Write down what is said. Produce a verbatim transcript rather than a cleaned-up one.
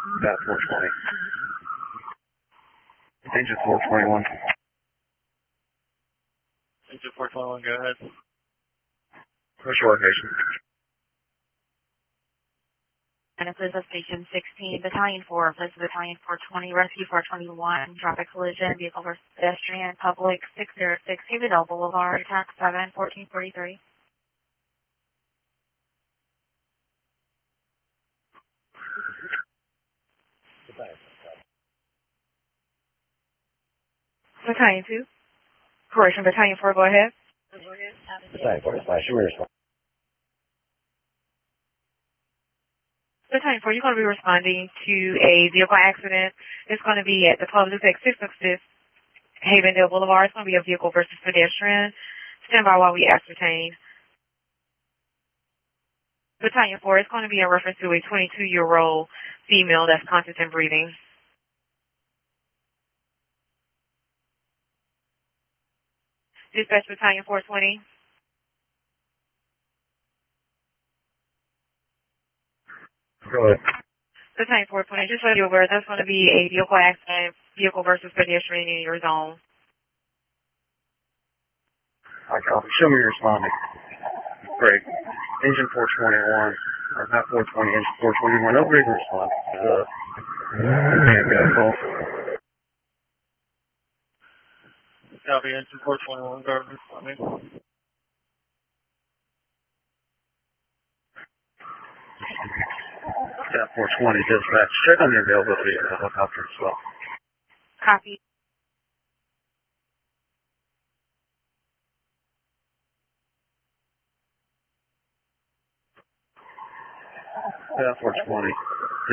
About four twenty. Engine four twenty-one. Engine four twenty-one, go ahead. What's your location? Genesis of Station sixteen, Battalion four, Bliss Battalion four twenty, Rescue four twenty-one, traffic collision, vehicle versus pedestrian, public six oh six, Havedale Boulevard, tax seven, fourteen forty-three. Battalion two, Corporation Battalion four, go ahead. Battalion four, slash, your response. Battalion four, you're going to be responding to a vehicle accident. It's going to be at the Public six oh six Havendale Boulevard. It's going to be a vehicle versus pedestrian. Stand by while we ascertain. Battalion four, it's going to be in reference to a twenty-two-year-old female that's conscious and breathing. Dispatch Battalion four twenty. Go ahead. Battalion four twenty, just so you're aware, that's going to be a vehicle accident, vehicle versus pedestrian in your zone. I copy. Show me your responding. Great. Engine four twenty-one, or not four twenty, engine four twenty-one. No rig respond. Uh, yeah, got a call. Copy, engine four twenty-one, guard responding. Yeah, four twenty dispatch. Check on the availability of the helicopter as well. Copy. Yeah, four twenty.